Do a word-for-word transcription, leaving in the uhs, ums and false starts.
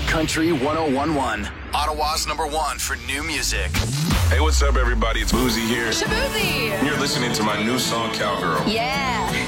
Country one oh one point one. Ottawa's number one for new music. Hey, what's up, everybody? It's Boozy here. Shaboozey! And you're listening to my new song, Cowgirl. Yeah.